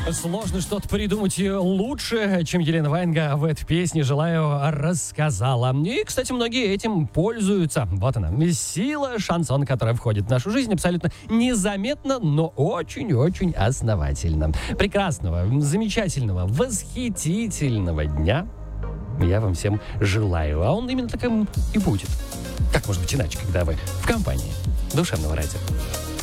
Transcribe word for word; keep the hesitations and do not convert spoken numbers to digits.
Сложно что-то придумать лучше, чем Елена Ваенга в этой песне «Желаю» рассказала. И, кстати, многие этим пользуются. Вот она, сила шансона, которая входит в нашу жизнь абсолютно незаметно, но очень-очень основательно. Прекрасного, замечательного, восхитительного дня я вам всем желаю. А он именно таким и будет. Как может быть иначе, когда вы в компании душевного радио.